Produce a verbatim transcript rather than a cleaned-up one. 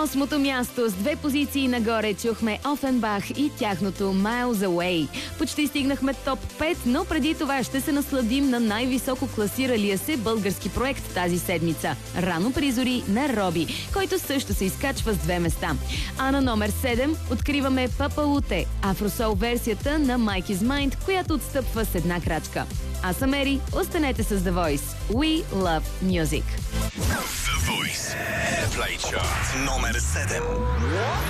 осмото място с две позиции нагоре чухме Офенбах и тяхното Miles Away. Почти стигнахме топ пет, но преди това ще се насладим на най-високо класиралия се български проект тази седмица – Рано при зори на Роби, който също се изкачва с две места. А на номер седем откриваме Папалуте, афросол версията на Mike is Mind, която отстъпва с една крачка. Аз съм Ери, останете с The Voice. We love music. The Voice Airplay Chart номер седем.